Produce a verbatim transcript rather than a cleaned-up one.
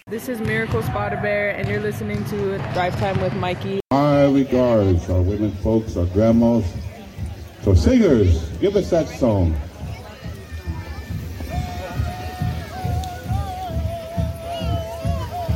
This is Miracle Spotted Bear, and you're listening to Drive Time with Mikey. My regards, our women folks, our grandmas. So singers, give us that song.